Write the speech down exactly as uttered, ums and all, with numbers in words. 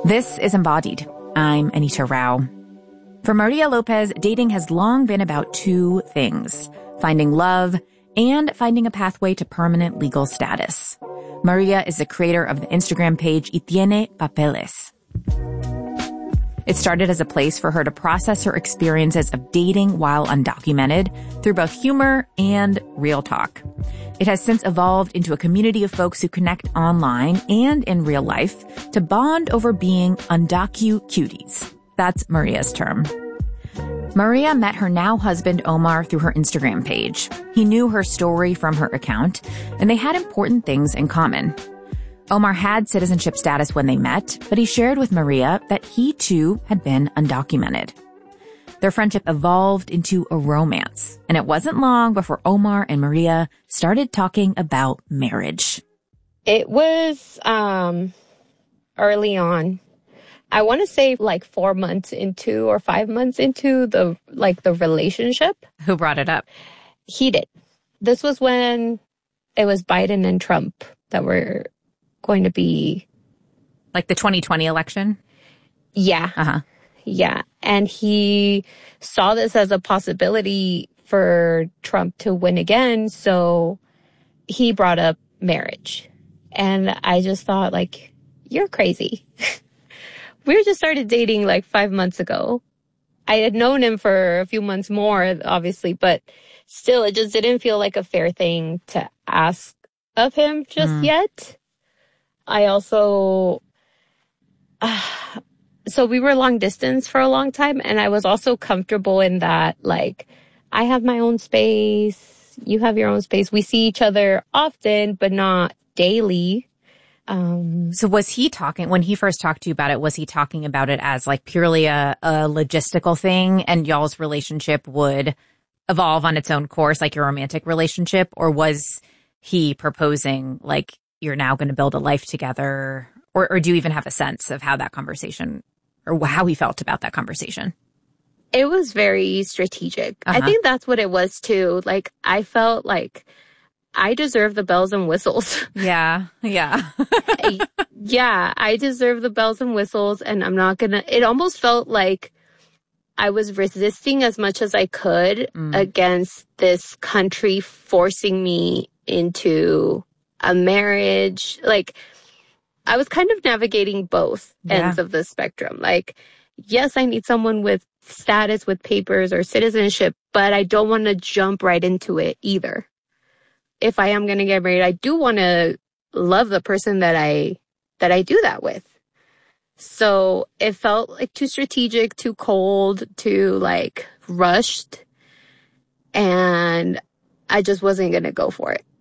This is Embodied. I'm Anita Rao. For Maria Lopez, dating has long been about two things: finding love and finding a pathway to permanent legal status. Maria is the creator of the Instagram page Y Tiene Papeles. It started as a place for her to process her experiences of dating while undocumented through both humor and real talk. It has since evolved into a community of folks who connect online and in real life to bond over being undocu-cuties. That's Maria's term. Maria met her now husband Omar through her Instagram page. He knew her story from her account, and they had important things in common. Omar had citizenship status when they met, but he shared with Maria that he too had been undocumented. Their friendship evolved into a romance, and it wasn't long before Omar and Maria started talking about marriage. It was um, early on. I want to say like four months into or five months into the like the relationship. Who brought it up? He did. This was when it was Biden and Trump that were going to be... Like the twenty twenty election? Yeah. Uh-huh. Yeah. And he saw this as a possibility for Trump to win again. So he brought up marriage. And I just thought, like, you're crazy. We just started dating like five months ago. I had known him for a few months more, obviously, but still, it just didn't feel like a fair thing to ask of him just mm. yet. I also, uh, so we were long distance for a long time, and I was also comfortable in that, like, I have my own space, you have your own space. We see each other often, but not daily. Um, so was he talking, when he first talked to you about it, was he talking about it as like purely a, a logistical thing and y'all's relationship would evolve on its own course, like your romantic relationship? Or was he proposing like you're now going to build a life together? Or, or do you even have a sense of how that conversation or how he felt about that conversation? It was very strategic. Uh-huh. I think that's what it was too. Like, I felt like I deserve the bells and whistles. Yeah. Yeah. Yeah. I deserve the bells and whistles, and I'm not gonna, it almost felt like I was resisting as much as I could mm. against this country forcing me into a marriage. Like, I was kind of navigating both yeah. ends of the spectrum. Like, yes, I need someone with status, with papers or citizenship, but I don't want to jump right into it either. If I am going to get married, I do want to love the person that I, that I do that with. So it felt like too strategic, too cold, too like rushed. And I just wasn't going to go for it.